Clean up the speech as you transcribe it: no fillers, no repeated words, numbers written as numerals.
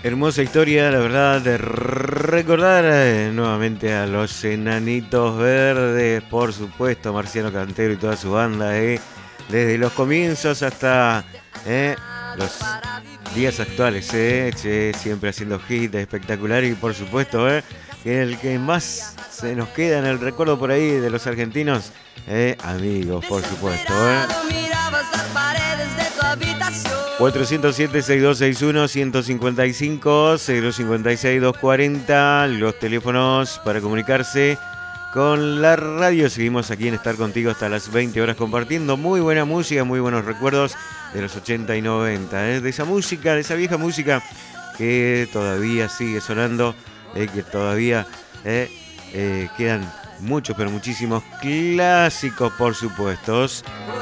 Hermosa historia, la verdad, de recordar nuevamente a los Enanitos Verdes, por supuesto, Marciano Cantero y toda su banda, desde los comienzos hasta los días actuales, siempre haciendo hits espectaculares y por supuesto, el que más se nos queda en el recuerdo por ahí de los argentinos, amigos, por supuesto. 407-6261, 155 056 240, los teléfonos para comunicarse con la radio. Seguimos aquí en Estar Contigo hasta las 20 horas compartiendo muy buena música, muy buenos recuerdos de los 80 y 90, de esa música, de esa vieja música que todavía sigue sonando, que todavía quedan muchos, pero muchísimos clásicos, por supuesto.